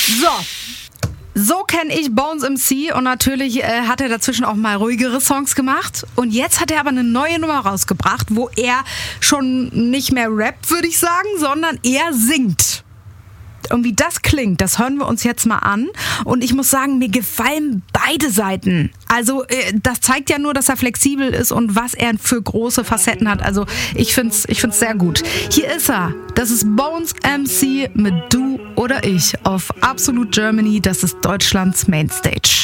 So kenne ich Bones MC und natürlich hat er dazwischen auch mal ruhigere Songs gemacht. Und jetzt hat er aber eine neue Nummer rausgebracht, wo er schon nicht mehr rappt, würde ich sagen, sondern er singt. Und wie das klingt, das hören wir uns jetzt mal an. Und ich muss sagen, mir gefallen beide Seiten. Also das zeigt ja nur, dass er flexibel ist und was er für große Facetten hat. Also ich find's sehr gut. Hier ist er. Das ist Bones MC mit Du oder Ich auf Absolut Germany. Das ist Deutschlands Mainstage.